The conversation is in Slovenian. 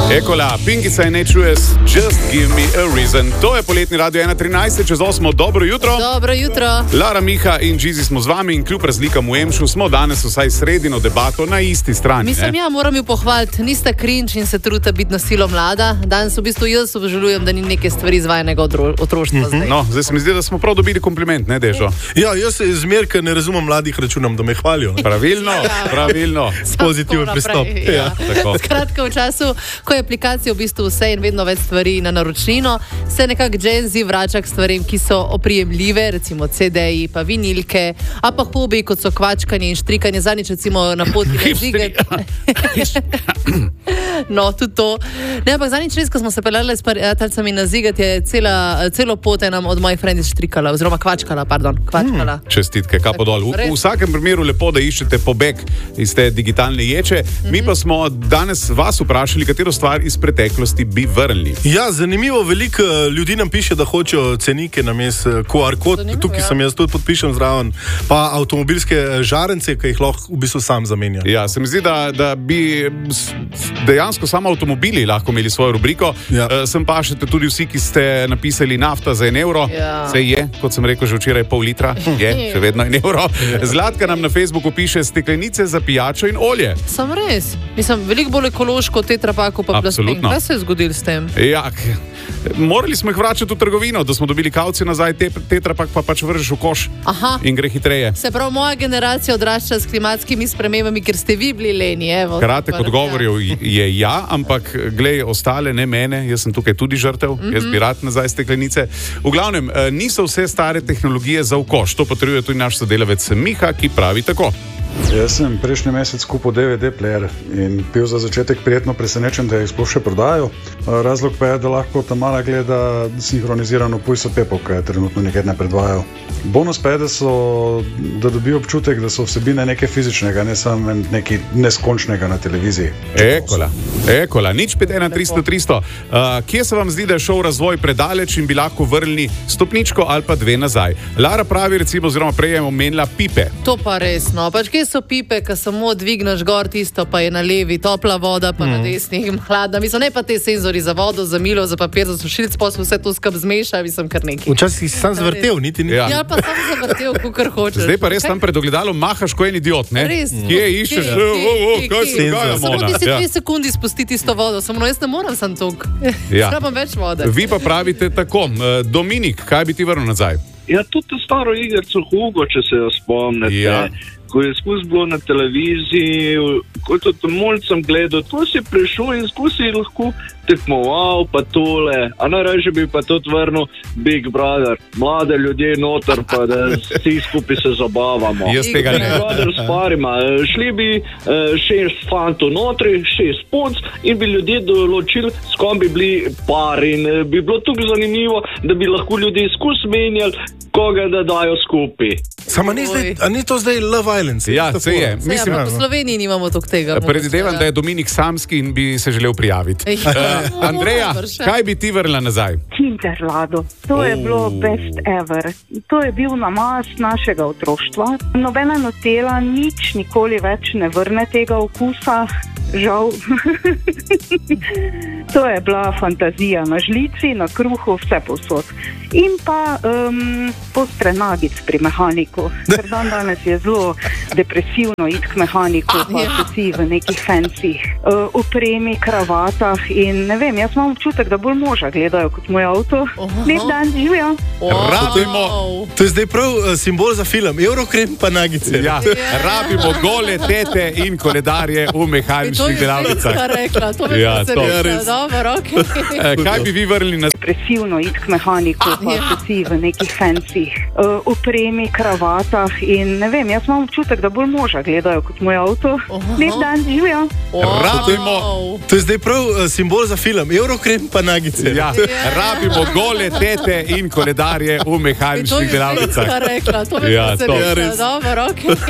Ekola, Pinkica in H2S, Just Give Me a Reason. To je poletni radio 1.13, čez 8. Dobro jutro. Dobro jutro. Lara, Miha in Džizi smo z vami in kljub razlikam v Emšu smo danes vsaj sredino debato na isti strani. Mislim, moram ju pohvaliti, niste cringe in se trudite biti na silo mlada. Danes v bistvu jaz obžalujem, da ni neke stvari izvajanega otroštva zdaj. No, zdaj se mi zdi, da smo prav dobili kompliment, ne Dežo? Ja, jaz se zmer, ker ne razumem mladih, računam, da me hvalijo. Pravilno. S pozitivnim pristopom. Ja, tako. Skratka, v času, ko je aplikacija v bistvu vse in vedno več stvari na naročnino, se nekako Gen Z vrača k stvarem, ki so oprijemljive, recimo CD-ji, pa vinilke, a pa hobiji, kot so kvačkanje in štrikanje, zadnjič recimo na poti na Ziget. No, tudi to. Ne, ampak zadnjič res, ko smo se peljali s prijateljicami na Ziget, je celo pot nam od mojih friendic štrikala, oziroma kvačkala. Čestitke, kapo dol. V vsakem primeru lepo, da iščete pobeg iz te digitalne ječe. Mi pa smo danes vas vprašali, katero stvar iz preteklosti bi vrnili. Ja, zanimivo, veliko ljudi nam piše, da hočejo cenike namesto QR kod. Tukaj sem jaz tudi podpišem zraven, pa avtomobilske žarence, ki jih lahko v bistvu sam zamenja. Ja, se mi zdi, da bi dejansko samo avtomobili lahko imeli svojo rubriko. Ja. Sem pa še tudi vsi, ki ste napisali nafta za €1. Ja. Se je, kot sem rekel že včeraj, pol litra. Je, še vedno €1. Zlatka nam na Facebooku piše steklenice za pijačo in olje. Sam res. Mislim, veliko bolj ekološko tetrapaku pa plastik. Kaj se je zgodilo s tem? Ja, morali smo jih vračati v trgovino, da smo dobili kavci nazaj, tetrapak pa pač vržeš v koš. Aha. In gre hitreje. Se pravi, moja generacija odrašča s klimatskimi spremembami, ker ste vi bili leni. Kratek odgovor je ja, ampak glej, ostale, ne mene, jaz sem tukaj tudi žrtev, jaz bi rad nazaj steklenice. V glavnem, niso vse stare tehnologije za v koš, to potrjuje tudi naš sodelavec Miha, ki pravi tako. Jaz sem prejšnji mesec kupil DVD player in bil za začetek prijetno presenečen, da jih sploh še prodajo. Razlog pa je, da lahko ta mala gleda sinhronizirano Pujso Pepo, ki je trenutno nikjer ne predvajajo. Bonus pa je, da dobijo občutek, da so vsebine nekaj fizičnega, ne samo nekaj neskončnega na televiziji. Ekola, nič 51300. Kje se vam zdi, da je šel razvoj predaleč in bi lahko vrnili stopničko ali pa dve nazaj? Lara pravi recimo, oziroma prej je omenila pipe. To pa res, no. Pač kje so pipe, ko samo dvigneš gor tisto, pa je na levi topla voda, pa na desni hladna. Mislim, ne pa te senzori za vodo, za milo, za papir, za sušilc, pa vse to skup zmeša, mislim, kar nekaj. Včasih si sam zvrtel, niti ni. Ja, pa sam zavrtel, kakor hočeš. Zdaj pa res tam pred ogledalom mahaš, ko je en idiot, ne? Res. Kje iščeš? Kaj se dogaja, Samo Mona? ti si 2 sekundi spustiti isto vodo, samo jaz ne moram sam tok. Skrabam več vode. Vi pa pravite tako. Dominik, kaj bi ti vrnil nazaj? Ja, tudi staro igrico Hugo, če se jo spomnite. Ja. Ko je skozi bilo na televiziji, ko je tudi mulcem gledal, to si prišel in skozi lahko tekmoval, pa tole. A najraje bi pa tudi vrnil Big Brother. Mlade ljudje noter, pa da vsi skupaj se zabavamo. Jaz tega ne. Big Brother s parima. Šli bi 6 fantov notri, 6 punc in bi ljudje določili, s kom bi bili par. In bi bilo tudi zanimivo, da bi lahko ljudje skozi menjali, koga da dajo skupaj. Samo ni to zdaj Love Island? Ja, se je. Mislim, v Sloveniji nimamo tega. Predvidevam, da je Dominik samski in bi se želel prijaviti. Andreja, kaj bi ti vrnila nazaj? Kinderlado. To je bilo best ever. To je bil namaz našega otroštva. Nobena Nutella nič nikoli več ne vrne tega okusa. Žal. To je bila fantazija na žlici, na kruhu, vse povsod. In pa postrenagic pri mehaniku. Ker danes je zelo depresivno iti k mehaniku, pa so vsi v nekih fancy opremi, kravatah in ne vem, jaz imam občutek, da bolj moža gledajo kot moj avto. Lep dan, živijo. Rabimo. To je zdaj prav simbol za film. Eurokrem pa nagice. Ja, rabimo gole tete in koledarje v mehaničnih delavnicah. To bi Ja, se to. rekla. Dobro, okej. Kaj bi vi vrnili nazaj? Depresivno iti k mehaniku, pa so vsi v nekih fancy opremi, kravatah in ne vem, jaz imam občutek, da bolj moža gledajo kot moj avto. Lep dan, živijo. Rabimo. To je zdaj prav simbol za film. Eurokrem pa nagice. Ja, rabimo gole tete in koledarje v mehaničnih delavnicah. To bi se rekla. Ja, to. Dobro, okej.